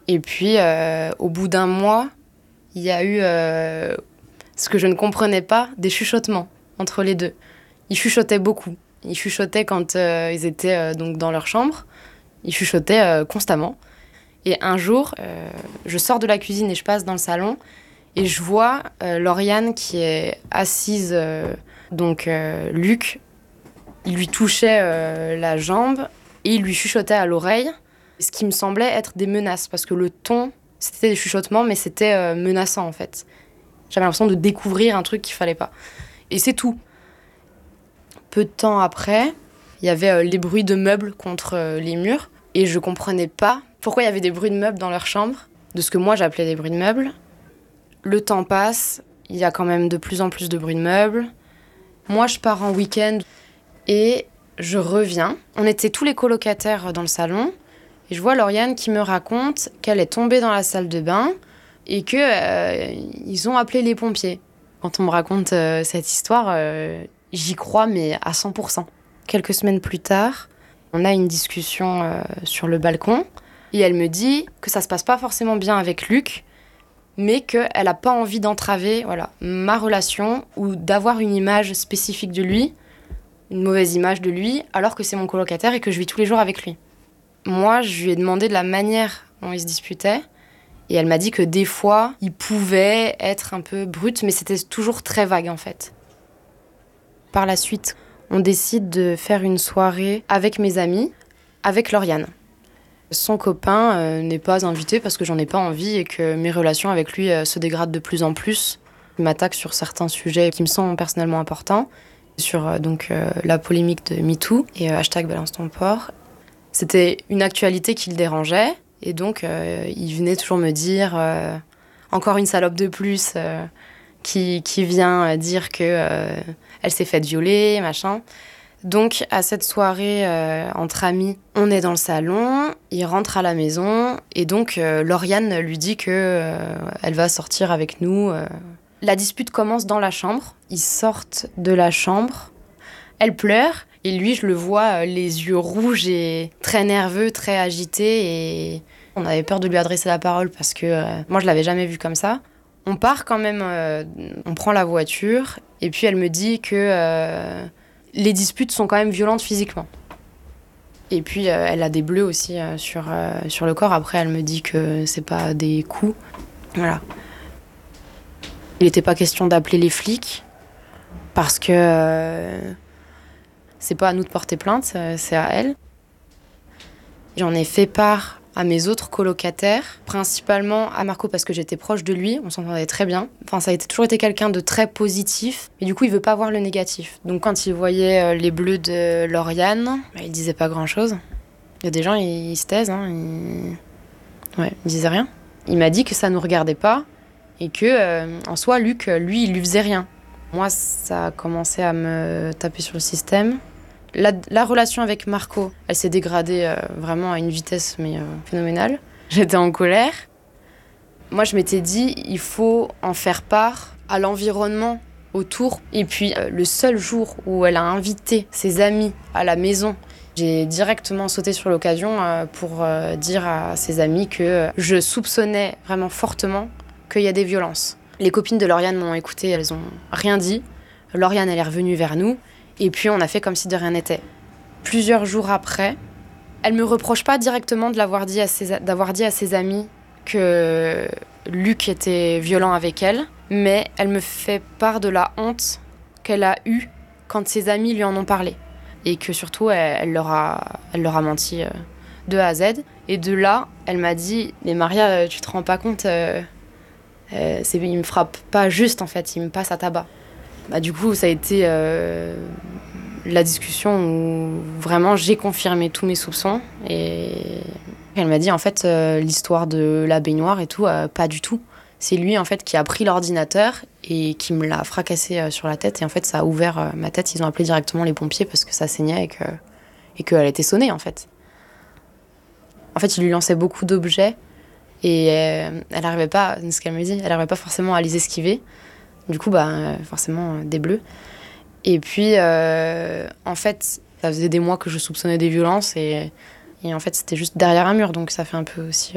Et puis, au bout d'un mois, il y a eu ce que je ne comprenais pas, des chuchotements entre les deux. Ils chuchotaient beaucoup. Ils chuchotaient quand ils étaient donc dans leur chambre. Ils chuchotaient constamment. Et un jour, je sors de la cuisine et je passe dans le salon et je vois Lauriane qui est assise. Luc, il lui touchait la jambe et il lui chuchotait à l'oreille, ce qui me semblait être des menaces, parce que le ton, c'était des chuchotements, mais c'était menaçant en fait. J'avais l'impression de découvrir un truc qu'il fallait pas. Et c'est tout. Peu de temps après, il y avait les bruits de meubles contre les murs. Et je comprenais pas pourquoi il y avait des bruits de meubles dans leur chambre, de ce que moi j'appelais des bruits de meubles. Le temps passe, il y a quand même de plus en plus de bruits de meubles. Moi, je pars en week-end et je reviens. On était tous les colocataires dans le salon. Et je vois Lauriane qui me raconte qu'elle est tombée dans la salle de bain et qu'ils ont appelé les pompiers. Quand on me raconte cette histoire, j'y crois, mais à 100%. Quelques semaines plus tard, on a une discussion sur le balcon et elle me dit que ça se passe pas forcément bien avec Luc, mais qu'elle n'a pas envie d'entraver ma relation ou d'avoir une image spécifique de lui, une mauvaise image de lui, alors que c'est mon colocataire et que je vis tous les jours avec lui. Moi, je lui ai demandé de la manière dont il se disputait et elle m'a dit que des fois, il pouvait être un peu brut, mais c'était toujours très vague en fait. Par la suite, on décide de faire une soirée avec mes amis, avec Lauriane. Son copain n'est pas invité parce que j'en ai pas envie et que mes relations avec lui se dégradent de plus en plus. Il m'attaque sur certains sujets qui me sont personnellement importants, sur la polémique de MeToo et #balance ton porc. C'était une actualité qui le dérangeait et donc il venait toujours me dire encore une salope de plus qui vient dire que elle s'est faite violer, machin. Donc, à cette soirée entre amis, on est dans le salon, il rentre à la maison, et donc Lauriane lui dit qu'elle va sortir avec nous. La dispute commence dans la chambre, ils sortent de la chambre, elle pleure, et lui, je le vois les yeux rouges et très nerveux, très agité, et on avait peur de lui adresser la parole parce que moi, je l'avais jamais vu comme ça. On part quand même, on prend la voiture, et puis elle me dit que les disputes sont quand même violentes physiquement. Et puis, elle a des bleus aussi sur le corps. Après, elle me dit que c'est pas des coups. Voilà. Il n'était pas question d'appeler les flics parce que c'est pas à nous de porter plainte, c'est à elle. J'en ai fait part à mes autres colocataires, principalement à Marco parce que j'étais proche de lui, on s'entendait très bien. Enfin, ça a toujours été quelqu'un de très positif, mais du coup, il veut pas voir le négatif. Donc quand il voyait les bleus de Lauriane, il disait pas grand-chose. Il y a des gens, ils se taisent, ils disaient rien. Il m'a dit que ça nous regardait pas et que, en soi, Luc, lui, il lui faisait rien. Moi, ça a commencé à me taper sur le système. La relation avec Marco, elle s'est dégradée vraiment à une vitesse phénoménale. J'étais en colère. Moi, je m'étais dit, il faut en faire part à l'environnement autour. Et puis, le seul jour où elle a invité ses amis à la maison, j'ai directement sauté sur l'occasion pour dire à ses amis que je soupçonnais vraiment fortement qu'il y a des violences. Les copines de Lauriane m'ont écoutée, elles ont rien dit. Lauriane, elle est revenue vers nous. Et puis, on a fait comme si de rien n'était. Plusieurs jours après, elle me reproche pas directement d'avoir dit à ses amis que Luc était violent avec elle, mais elle me fait part de la honte qu'elle a eue quand ses amis lui en ont parlé. Et que surtout, elle leur a menti de A à Z. Et de là, elle m'a dit « Mais Maria, tu te rends pas compte il me frappe pas juste, en fait, il me passe à tabac. » Du coup, ça a été la discussion où vraiment j'ai confirmé tous mes soupçons. Et elle m'a dit, en fait, l'histoire de la baignoire et tout, pas du tout. C'est lui, en fait, qui a pris l'ordinateur et qui me l'a fracassé sur la tête. Et en fait, ça a ouvert ma tête. Ils ont appelé directement les pompiers parce que ça saignait et qu'elle était sonnée, en fait. En fait, il lui lançait beaucoup d'objets et elle n'arrivait pas, ce qu'elle me dit, elle n'arrivait pas forcément à les esquiver. Du coup, forcément, des bleus. Et puis, en fait, ça faisait des mois que je soupçonnais des violences et en fait, c'était juste derrière un mur. Donc, ça fait un peu aussi